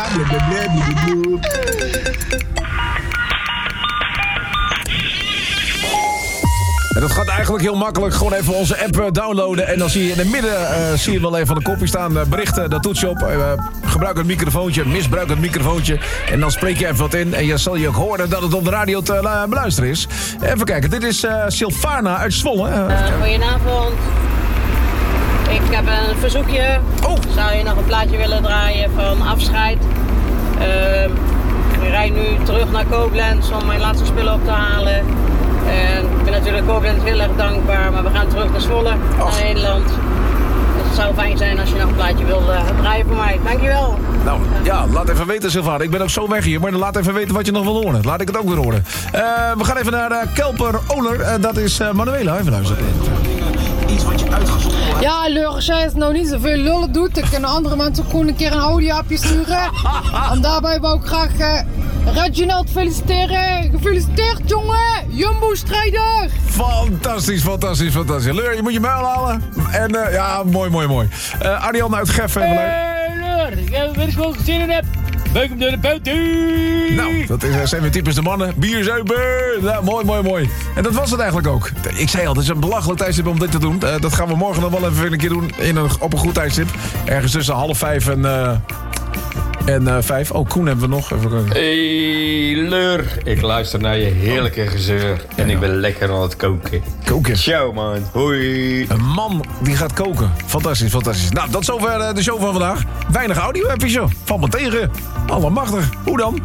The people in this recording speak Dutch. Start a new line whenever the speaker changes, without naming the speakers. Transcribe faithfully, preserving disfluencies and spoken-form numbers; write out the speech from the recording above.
En dat gaat eigenlijk heel makkelijk. Gewoon even onze app uh, downloaden. En dan zie je in het midden uh, zie je wel even aan de kopje staan. Uh, berichten, dat doet je op. Uh, gebruik het microfoontje, misbruik het microfoontje. En dan spreek je even wat in. En je zal je ook horen dat het op de radio te uh, beluisteren is. Even kijken, dit is uh, Sylvana uit Zwolle. Uh,
uh, goedenavond. Ik heb een verzoekje.
Oh.
Zou je nog een plaatje willen draaien van Afscheid? Uh, ik rijd nu terug naar Koblenz om mijn laatste spullen op te halen. En ik ben natuurlijk Koblenz heel erg dankbaar, maar we gaan terug naar Zwolle,
Och.
naar Nederland. Dus het zou fijn zijn als je nog een plaatje wil uh, draaien voor mij. Dankjewel.
Nou, ja, laat even weten, Sylvana. Ik ben ook zo weg hier, maar laat even weten wat je nog wil horen. Laat ik het ook weer horen. Uh, we gaan even naar uh, Kelper Oler. Uh, dat is uh, Manuela. Even luisteren. Iets wat je uitgezocht wordt.
Ja, Leur, als jij het nou niet zoveel lullen doet, dan kunnen andere mensen ook gewoon een keer een audioappje sturen. En daarbij wou ik graag uh, Reginald feliciteren. Gefeliciteerd, jongen! Jumbo-strijder!
Fantastisch, fantastisch, fantastisch. Leur, je moet je muil halen. En uh, ja, mooi, mooi, mooi. Uh, Arjan uit Geffen. Even
Hey, Leur, ik heb weer gewoon zin in heb. Buik hem door de buiten.
Nou, dat is, uh, zijn weer typisch de mannen. Bier zuipen. Nou, mooi, mooi, mooi. En dat was het eigenlijk ook. Ik zei al, het is een belachelijk tijdstip om dit te doen. Uh, dat gaan we morgen nog wel even een keer doen. In een, op een goed tijdstip. Ergens tussen half vijf en... Uh, En uh, vijf. Oh, Koen hebben we nog. Even kijken.
Hey, Leur. Ik luister naar je heerlijke gezeur. En ik ben lekker aan het koken.
Koken.
Ciao, man. Hoi.
Een man die gaat koken. Fantastisch, fantastisch. Nou, tot zover de show van vandaag. Weinig audio heb je zo. Valt me tegen. Allemachtig. Hoe dan?